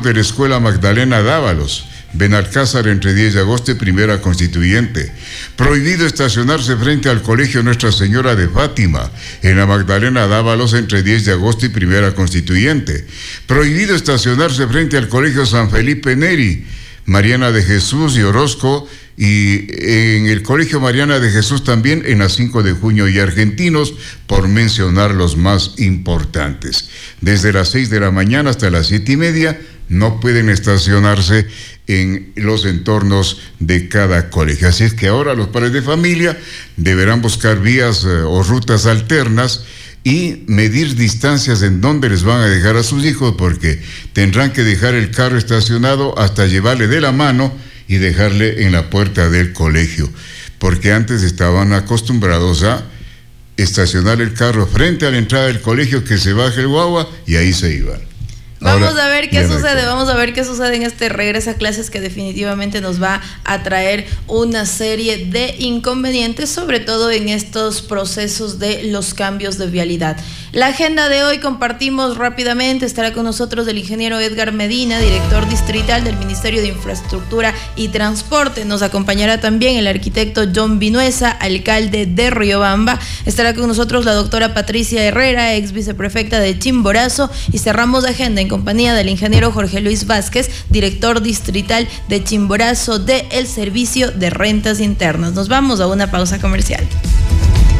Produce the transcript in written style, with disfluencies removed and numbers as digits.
sector de la Escuela Magdalena Dávalos, Benalcázar entre 10 de agosto y Primera Constituyente. Prohibido estacionarse frente al Colegio Nuestra Señora de Fátima, en la Magdalena Dávalos entre 10 de agosto y Primera Constituyente. Prohibido estacionarse frente al Colegio San Felipe Neri, Mariana de Jesús y Orozco, y en el Colegio Mariana de Jesús también en la 5 de junio y Argentinos, por mencionar los más importantes. Desde las 6 de la mañana hasta las 7:30 no pueden estacionarse en los entornos de cada colegio. Así es que ahora los padres de familia deberán buscar vías o rutas alternas y medir distancias en donde les van a dejar a sus hijos, porque tendrán que dejar el carro estacionado hasta llevarle de la mano y dejarle en la puerta del colegio, porque antes estaban acostumbrados a estacionar el carro frente a la entrada del colegio, que se baje el guagua y ahí se iban. Vamos a ver qué sucede, vamos a ver qué sucede en este regreso a clases, que definitivamente nos va a traer una serie de inconvenientes, sobre todo en estos procesos de los cambios de vialidad. La agenda de hoy compartimos rápidamente. Estará con nosotros el ingeniero Edgar Medina, director distrital del Ministerio de Infraestructura y Transporte. Nos acompañará también el arquitecto John Vinuesa, alcalde de Riobamba. Estará con nosotros la doctora Patricia Herrera, ex viceprefecta de Chimborazo, y cerramos la agenda en compañía del ingeniero Jorge Luis Vázquez, director distrital de Chimborazo del Servicio de Rentas Internas. Nos vamos a una pausa comercial.